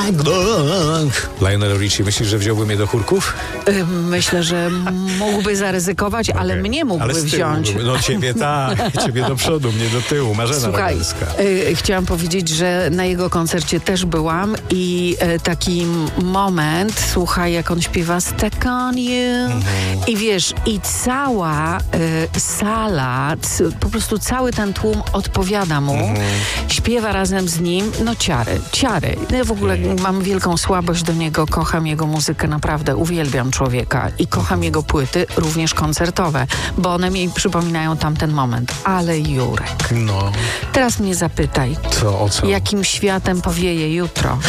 Lionel Richie, myślisz, że wziąłby mnie do chórków? Myślę, że mógłby zaryzykować, ale mnie mógłby wziąć. No ciebie tak, ciebie do przodu, mnie do tyłu. Marzena Słuchaj, Rogalska. chciałam powiedzieć, że na jego koncercie też byłam i taki moment, słuchaj, jak on śpiewa Stuck on You i wiesz, i cała sala, po prostu cały ten tłum odpowiada mu, śpiewa razem z nim, no ciary. Ja w ogóle mam wielką słabość do niego, kocham jego muzykę, naprawdę uwielbiam człowieka i kocham jego płyty, również koncertowe, bo one mi przypominają tamten moment. Ale Jurek, No, teraz mnie zapytaj, o co? jakim światem powieje jutro?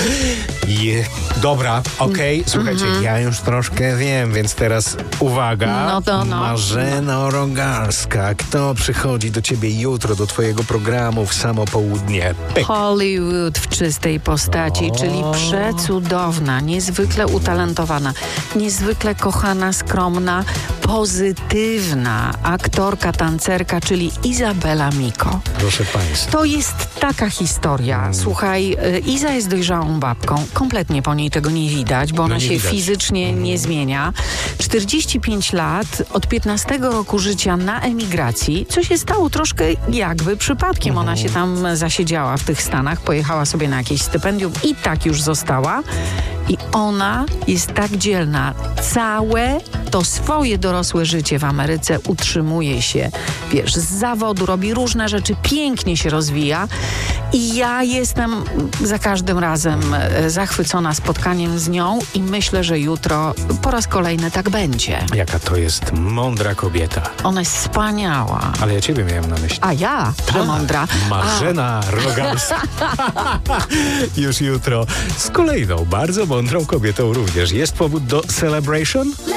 Dobra, okej. Słuchajcie, ja już troszkę wiem, więc teraz uwaga. No. Marzena Rogalska. Kto przychodzi do ciebie jutro, do twojego programu w samo południe? Pyk. Hollywood w czystej postaci, czyli przecudowna, niezwykle utalentowana, niezwykle kochana, skromna, pozytywna aktorka, tancerka, czyli Izabela Miko. Proszę państwa. To jest taka historia. Słuchaj, Iza jest dojrzałą babką. Kompletnie po niej tego nie widać, bo ona nie się widać. fizycznie nie zmienia. 45 lat, od 15 roku życia na emigracji, co się stało troszkę jakby przypadkiem. Ona się tam zasiedziała w tych Stanach, pojechała sobie na jakieś stypendium i tak już została. I ona jest tak dzielna. Całe to swoje dorosłe życie w Ameryce utrzymuje się, wiesz, z zawodu, robi różne rzeczy, pięknie się rozwija i ja jestem za każdym razem zachwycona spotkaniem z nią i myślę, że jutro po raz kolejny tak będzie. Jaka to jest mądra kobieta. Ona jest wspaniała. Ale ja ciebie miałem na myśli. A ja, mądra. Marzena Rogalska. Już jutro z kolejną bardzo mądrą kobietą również. Jest powód do celebration?